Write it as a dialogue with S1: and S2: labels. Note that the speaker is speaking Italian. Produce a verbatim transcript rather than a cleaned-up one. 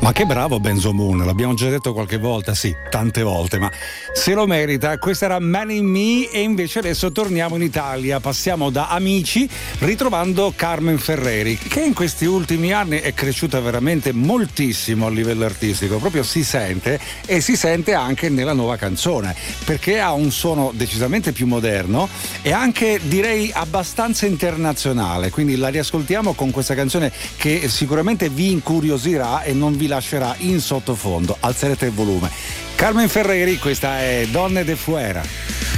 S1: Ma che bravo Benzo Moon, l'abbiamo già detto qualche volta, sì, tante volte, ma se lo merita. Questa era Man in Me e invece adesso torniamo in Italia, passiamo da Amici ritrovando Carmen Ferreri, che in questi ultimi anni è cresciuta veramente moltissimo a livello artistico, proprio si sente, e si sente anche nella nuova canzone, perché ha un suono decisamente più moderno e anche direi abbastanza internazionale, quindi la riascoltiamo con questa canzone che sicuramente vi incuriosirà e non vi lascerà in sottofondo. Alzerete il volume. Carmen Ferreri, questa è Donne de Fuera.